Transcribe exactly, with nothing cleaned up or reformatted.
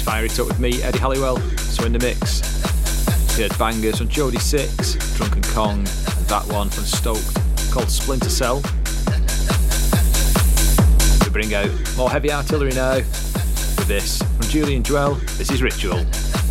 Fire It Up with me, Eddie Halliwell. So in the mix, we had bangers from Jody Six, Drunken Kong, and that one from Stoked called Splinter Cell. We bring out more heavy artillery now with this from Julian Dwell. This is Ritual.